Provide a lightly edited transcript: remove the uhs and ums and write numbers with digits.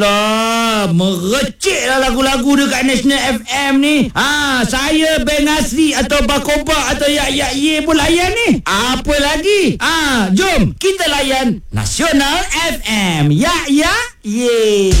Mereciklah lagu-lagu dekat National FM ni. Saya Ben Asri atau Bakoba atau Yak Ye pun layan ni. Apa lagi? Jom kita layan National FM. Yak Ye.